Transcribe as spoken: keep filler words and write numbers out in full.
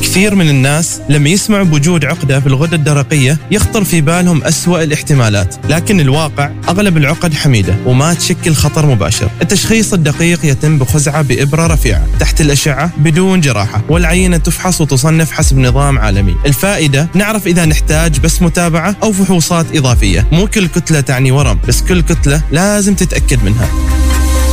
كثير من الناس لما يسمعوا بوجود عقدة في الغدة الدرقية يخطر في بالهم أسوأ الاحتمالات، لكن الواقع أغلب العقد حميدة وما تشكل خطر مباشر. التشخيص الدقيق يتم بخزعة بإبرة رفيعة تحت الأشعة بدون جراحة، والعينة تفحص وتصنف حسب نظام عالمي. الفائدة نعرف إذا نحتاج بس متابعة أو فحوصات إضافية. مو كل كتلة تعني ورم، بس كل كتلة لازم تتأكد منها.